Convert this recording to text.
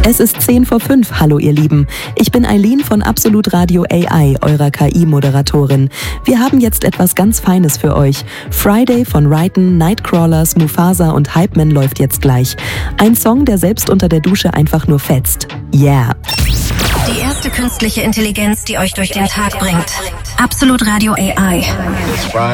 Es ist 10 vor 5. Hallo ihr Lieben. Ich bin Eileen von Absolut Radio AI, eurer KI-Moderatorin. Wir haben jetzt etwas ganz Feines für euch. Friday von Ryten, Nightcrawlers, Mufasa und Hypeman läuft jetzt gleich. Ein Song, der selbst unter der Dusche einfach nur fetzt. Yeah. Die erste künstliche Intelligenz, die euch durch den Tag bringt. Absolut Radio AI.